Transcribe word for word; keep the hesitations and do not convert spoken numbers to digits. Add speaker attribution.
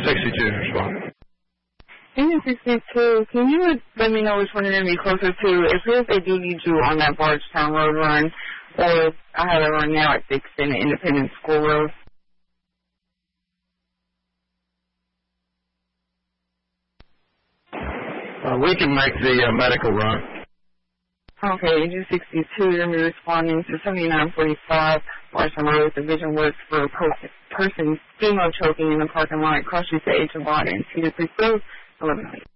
Speaker 1: sixty-two is responding.
Speaker 2: Agent sixty-two, can you let me know which one you're going to be closer to? If there's a D D Jew on that Bardstown Road run, or if I have a run now at Dixon Independent School Road.
Speaker 1: Uh, we can make the uh, medical run.
Speaker 2: Okay, Agent sixty-two, you're going to be responding to seventy-nine forty-five Bardstown Road. The vision was for a person female choking in the parking lot. Cross street to H. Avon and Cedar Creek Road. eleven